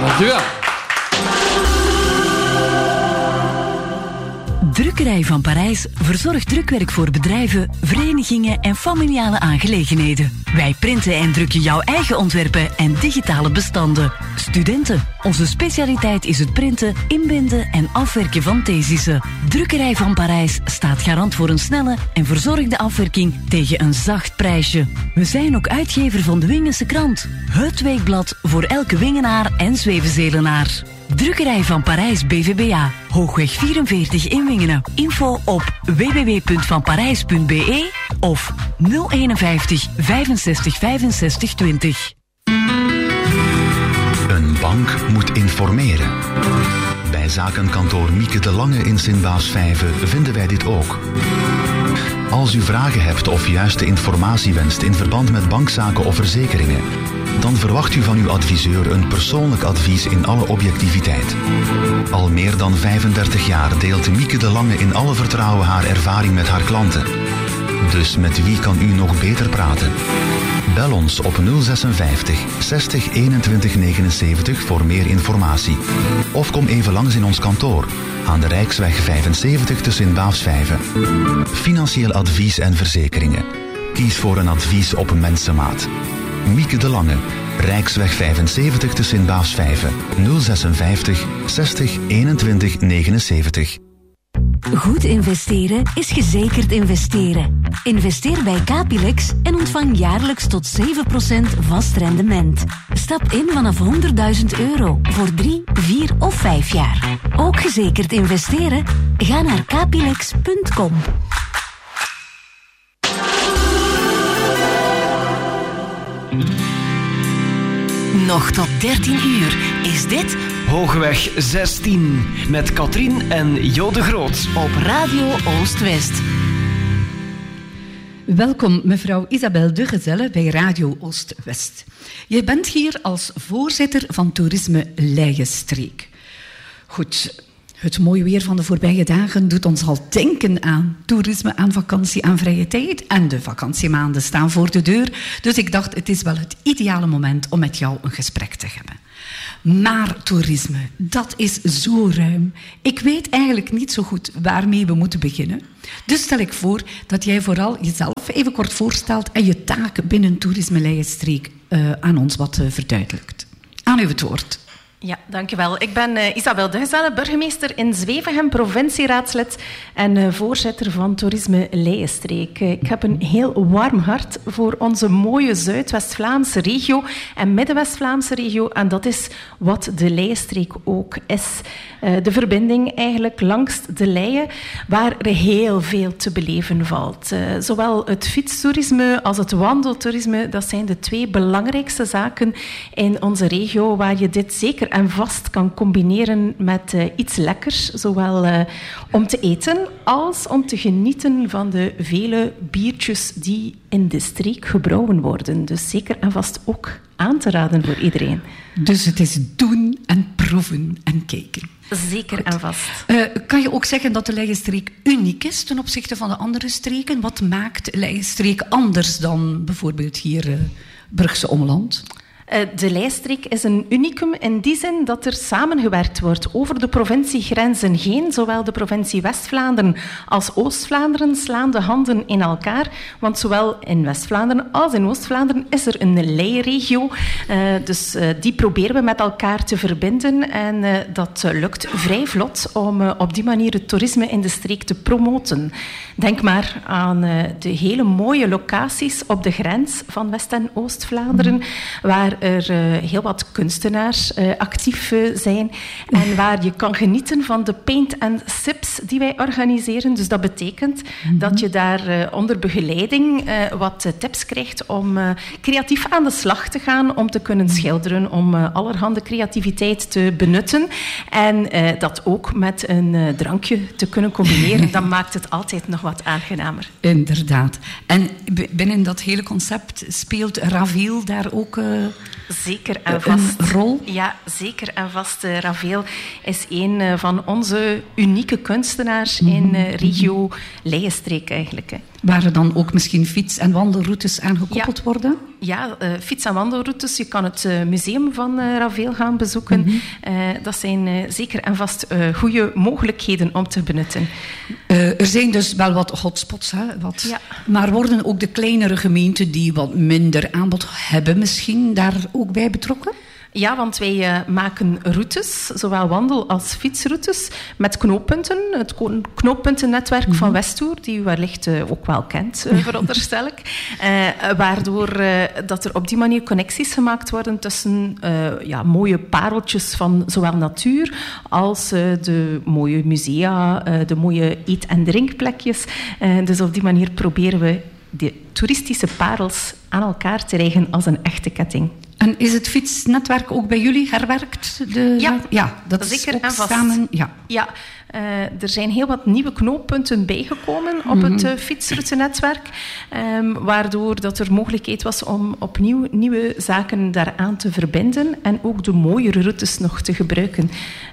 Dankjewel. Drukkerij van Parijs verzorgt drukwerk voor bedrijven, verenigingen en familiale aangelegenheden. Wij printen en drukken jouw eigen ontwerpen en digitale bestanden. Studenten, onze specialiteit is het printen, inbinden en afwerken van thesissen. Drukkerij van Parijs staat garant voor een snelle en verzorgde afwerking tegen een zacht prijsje. We zijn ook uitgever van de Wingense Krant, het weekblad voor elke Wingenaar en Zwevenzelenaar. Drukkerij van Parijs BVBA, Hoogweg 44 in Wingenen. Info op www.vanparijs.be of 051 65 65 20. Een bank moet informeren. Bij zakenkantoor Mieke de Lange in Sint-Baafsvijve vinden wij dit ook. Als u vragen hebt of juiste informatie wenst in verband met bankzaken of verzekeringen, dan verwacht u van uw adviseur een persoonlijk advies in alle objectiviteit. Al meer dan 35 jaar deelt Mieke de Lange in alle vertrouwen haar ervaring met haar klanten. Dus met wie kan u nog beter praten? Bel ons op 056 60 21 79 voor meer informatie. Of kom even langs in ons kantoor aan de Rijksweg 75 te Sint-Baafsvijve. Financieel advies en verzekeringen. Kies voor een advies op mensenmaat. Mieke de Lange, Rijksweg 75 te Sint-Baafsvijve, 056 60 21 79. Goed investeren is gezekerd investeren. Investeer bij Capilex en ontvang jaarlijks tot 7% vast rendement. Stap in vanaf €100.000 voor 3, 4 of 5 jaar. Ook gezekerd investeren? Ga naar capilex.com. Nog tot 13 uur is dit Hoogweg 16 met Katrien en Jo de Groot op Radio Oost-West. Welkom mevrouw Isabel de Gezelle bij Radio Oost-West. Je bent hier als voorzitter van Toerisme Leijenstreek. Goed, het mooie weer van de voorbije dagen doet ons al denken aan toerisme, aan vakantie, aan vrije tijd. En de vakantiemaanden staan voor de deur. Dus ik dacht, het is wel het ideale moment om met jou een gesprek te hebben. Maar toerisme, dat is zo ruim. Ik weet eigenlijk niet zo goed waarmee we moeten beginnen. Dus stel ik voor dat jij vooral jezelf even kort voorstelt en je taken binnen Toerisme Leijenstreek aan ons wat verduidelijkt. Aan u het woord. Ja, dankjewel. Ik ben Isabel de Gezelle, burgemeester in Zwevegem, provincieraadslid en voorzitter van Toerisme Leijenstreek. Ik heb een heel warm hart voor onze mooie Zuidwest-Vlaamse regio en Midden-West-Vlaamse regio. En dat is wat de Leijenstreek ook is. De verbinding eigenlijk langs de Leie, waar er heel veel te beleven valt. Zowel het fietstoerisme als het wandeltoerisme, dat zijn de twee belangrijkste zaken in onze regio, waar je dit zeker en vast kan combineren met iets lekkers, zowel om te eten als om te genieten van de vele biertjes die in de streek gebrouwen worden. Dus zeker en vast ook aan te raden voor iedereen. Dus het is doen en proeven en kijken. Zeker en vast. Kan je ook zeggen dat de Leijenstreek uniek is ten opzichte van de andere streken? Wat maakt Leijenstreek anders dan bijvoorbeeld hier Brugse Omland? De Leijenstreek is een unicum in die zin dat er samengewerkt wordt over de provinciegrenzen heen. Zowel de provincie West-Vlaanderen als Oost-Vlaanderen slaan de handen in elkaar. Want zowel in West-Vlaanderen als in Oost-Vlaanderen is er een leienregio. Dus die proberen we met elkaar te verbinden. En dat lukt vrij vlot om op die manier het toerisme in de streek te promoten. Denk maar aan de hele mooie locaties op de grens van West- en Oost-Vlaanderen, waar er heel wat kunstenaars actief zijn en waar je kan genieten van de paint and sips die wij organiseren. Dus dat betekent dat je daar onder begeleiding wat tips krijgt om creatief aan de slag te gaan, om te kunnen schilderen, om allerhande creativiteit te benutten en dat ook met een drankje te kunnen combineren. Dan maakt het altijd nog wat aangenamer. Inderdaad. En binnen dat hele concept speelt Raviel daar ook Zeker en vast. een rol? Ja, zeker en vast. Raveel is een van onze unieke kunstenaars in regio Leijenstreek eigenlijk. Hè. Waar er dan ook misschien fiets- en wandelroutes aan gekoppeld worden? Ja, fiets- en wandelroutes. Je kan het museum van Raveel gaan bezoeken. Dat zijn zeker en vast goede mogelijkheden om te benutten. Er zijn dus wel wat hotspots, hè? Ja. Maar worden ook de kleinere gemeenten die wat minder aanbod hebben misschien daar ook bij betrokken? Ja, want wij maken routes, zowel wandel- als fietsroutes, met knooppunten. Het knooppuntennetwerk van Westtoer, die u wellicht ook wel kent, veronderstel ik. Waardoor dat er op die manier connecties gemaakt worden tussen mooie pareltjes van zowel natuur als de mooie musea, de mooie eet- en drinkplekjes. Dus op die manier proberen we de toeristische parels aan elkaar te rijgen als een echte ketting. En is het fietsnetwerk ook bij jullie herwerkt? Dat is zeker ook en vast. samen. Ja, er zijn heel wat nieuwe knooppunten bijgekomen op het fietsroutenetwerk, waardoor dat er mogelijkheid was om opnieuw nieuwe zaken daaraan te verbinden en ook de mooiere routes nog te gebruiken.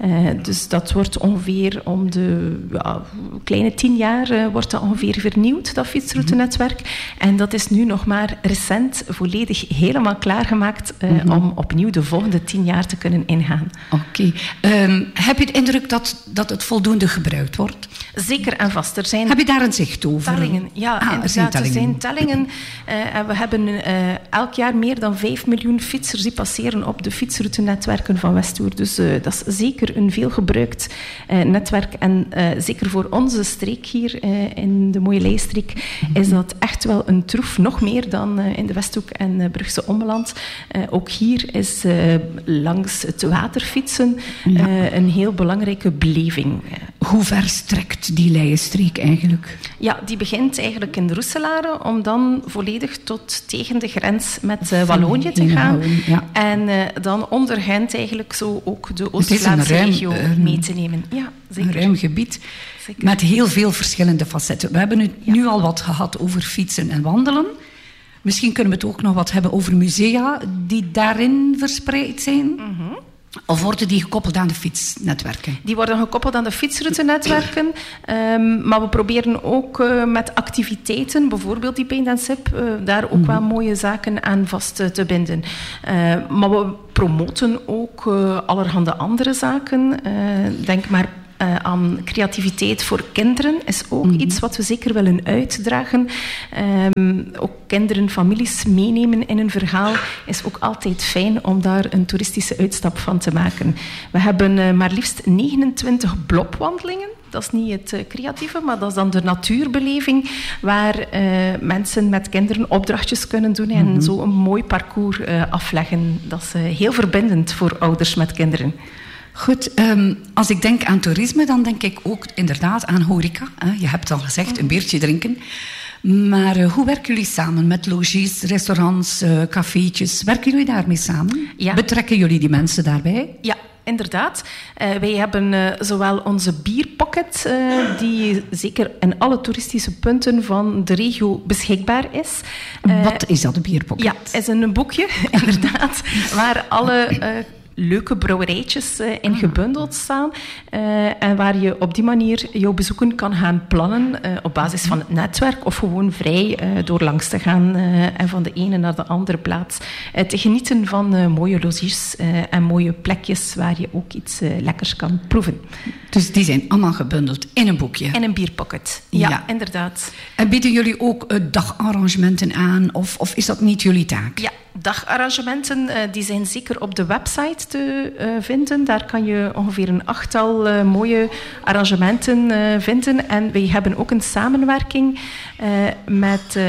Dus dat wordt ongeveer om de kleine 10 jaar wordt dat ongeveer vernieuwd, dat fietsroutenetwerk. En dat is nu nog maar recent volledig helemaal klaargemaakt om opnieuw de volgende 10 jaar te kunnen ingaan. Oké. Heb je de indruk dat het voldoende gebruikt wordt? Zeker en vast. Heb je daar een zicht over? Tellingen, ja, inderdaad. Er zijn tellingen. En we hebben elk jaar meer dan 5 miljoen fietsers die passeren op de fietsroutenetwerken van Westtoer. Dus dat is zeker een veelgebruikt netwerk. En zeker voor onze streek hier in de mooie Leijenstreek is dat echt wel een troef. Nog meer dan in de Westhoek en Brugse Ommeland. Ook hier is langs het water fietsen een heel belangrijke beleving. Hoe ver strekt die Leijenstreek eigenlijk? Ja, die begint eigenlijk in de Roeselare om dan volledig tot tegen de grens met Wallonië te gaan. En dan onder Gent eigenlijk zo ook de Oost-Vlaamse regio mee te nemen. Ja, zeker. Een ruim gebied zeker. Met heel veel verschillende facetten. We hebben het nu al wat gehad over fietsen en wandelen. Misschien kunnen we het ook nog wat hebben over musea die daarin verspreid zijn. Of worden die gekoppeld aan de fietsnetwerken? Die worden gekoppeld aan de fietsroutenetwerken. Maar we proberen ook met activiteiten, bijvoorbeeld die Paint and Sip, daar ook wel mooie zaken aan vast te binden. Maar we promoten ook allerhande andere zaken. Denk maar aan creativiteit voor kinderen is ook iets wat we zeker willen uitdragen. Ook kinderen, families meenemen in een verhaal is ook altijd fijn om daar een toeristische uitstap van te maken. We hebben maar liefst 29 blobwandelingen. Dat is niet het creatieve, maar dat is dan de natuurbeleving waar mensen met kinderen opdrachtjes kunnen doen en zo een mooi parcours afleggen. Dat is heel verbindend voor ouders met kinderen. Goed, als ik denk aan toerisme, dan denk ik ook inderdaad aan horeca. Je hebt al gezegd, een biertje drinken. Maar hoe werken jullie samen met logies, restaurants, cafeetjes? Werken jullie daarmee samen? Ja. Betrekken jullie die mensen daarbij? Ja. Inderdaad. Wij hebben zowel onze bierpocket, die zeker in alle toeristische punten van de regio beschikbaar is. Wat is dat, een bierpocket? Ja, het is een boekje, inderdaad, waar alle leuke brouwerijtjes in gebundeld staan. En waar je op die manier jouw bezoeken kan gaan plannen op basis van het netwerk of gewoon vrij door langs te gaan en van de ene naar de andere plaats te genieten van mooie logies en mooie plekjes waar je ook iets lekkers kan proeven. Dus die zijn allemaal gebundeld in een boekje? In een bierpocket, ja, inderdaad. En bieden jullie ook dagarrangementen aan of is dat niet jullie taak? Ja, dagarrangementen die zijn zeker op de website te vinden. Daar kan je ongeveer een 8-tal mooie arrangementen vinden. En wij hebben ook een samenwerking met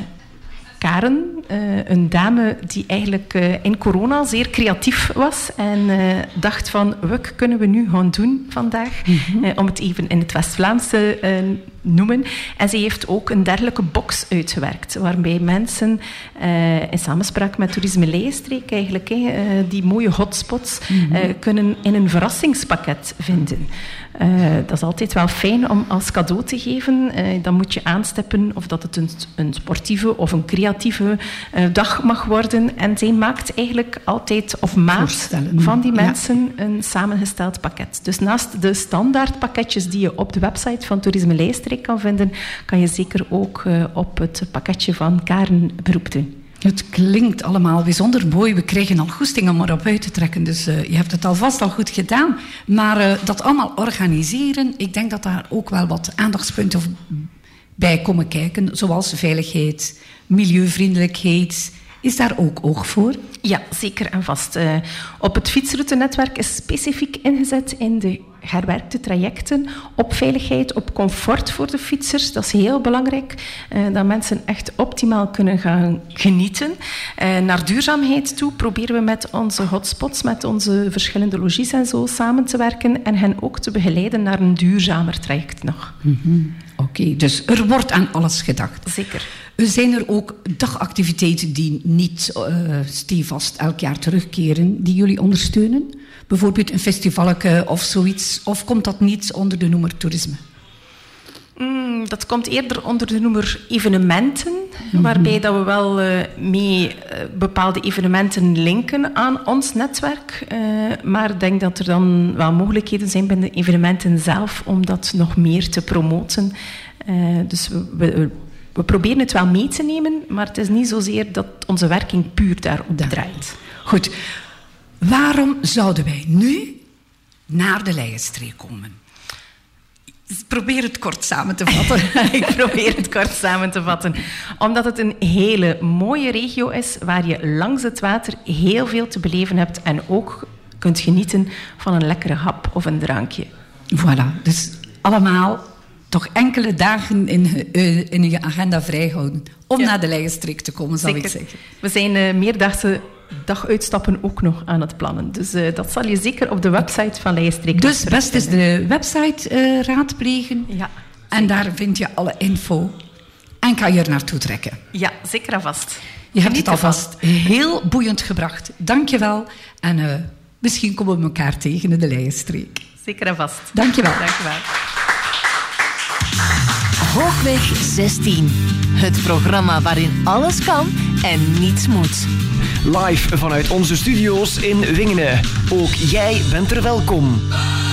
Karen, een dame die eigenlijk in corona zeer creatief was en dacht van, wat kunnen we nu gaan doen vandaag? Om het even in het West-Vlaamse noemen. En zij heeft ook een dergelijke box uitgewerkt, waarbij mensen in samenspraak met Toerisme Leijenstreek eigenlijk die mooie hotspots kunnen in een verrassingspakket vinden. Dat is altijd wel fijn om als cadeau te geven. Dan moet je aanstippen of dat het een sportieve of een creatieve dag mag worden. En zij maakt eigenlijk altijd op maat van die mensen een samengesteld pakket. Dus naast de standaard pakketjes die je op de website van Toerisme Leijenstreek kan vinden, kan je zeker ook op het pakketje van Karen beroep doen. Het klinkt allemaal bijzonder mooi. We krijgen al goesting om erop uit te trekken. Dus je hebt het alvast al goed gedaan. Maar dat allemaal organiseren, ik denk dat daar ook wel wat aandachtspunten bij komen kijken. Zoals veiligheid, milieuvriendelijkheid. Is daar ook oog voor? Ja, zeker en vast. Op het fietsroutenetwerk is specifiek ingezet in de herwerkte trajecten op veiligheid, op comfort voor de fietsers. Dat is heel belangrijk, dat mensen echt optimaal kunnen gaan genieten. Naar duurzaamheid toe proberen we met onze hotspots, met onze verschillende logies en zo samen te werken en hen ook te begeleiden naar een duurzamer traject nog. Oké, dus er wordt aan alles gedacht. Zeker. Zijn er ook dagactiviteiten die niet stevast elk jaar terugkeren, die jullie ondersteunen? Bijvoorbeeld een festivalke of zoiets? Of komt dat niet onder de noemer toerisme? Dat komt eerder onder de noemer evenementen, waarbij dat we wel mee bepaalde evenementen linken aan ons netwerk. Maar ik denk dat er dan wel mogelijkheden zijn binnen de evenementen zelf om dat nog meer te promoten. Dus we proberen het wel mee te nemen, maar het is niet zozeer dat onze werking puur daarop draait. Goed. Waarom zouden wij nu naar de Leijenstreek komen? Probeer het kort samen te vatten. Ik probeer het kort samen te vatten. Omdat het een hele mooie regio is, waar je langs het water heel veel te beleven hebt en ook kunt genieten van een lekkere hap of een drankje. Voilà, dus allemaal toch enkele dagen in je agenda vrijhouden om naar de Leijenstreek te komen, zou ik zeggen. We zijn meerdagse daguitstappen ook nog aan het plannen. Dus dat zal je zeker op de website van Leijenstreek. Dus best is de website raadplegen. Ja. En daar vind je alle info. En kan je er naartoe trekken. Ja, zeker en vast. Je hebt het alvast heel boeiend gebracht. Dank je wel. En misschien komen we elkaar tegen in de Leijenstreek. Zeker en vast. Dank je wel. Dank je wel. Hoogweg 16. Het programma waarin alles kan en niets moet. Live vanuit onze studio's in Wingene. Ook jij bent er welkom.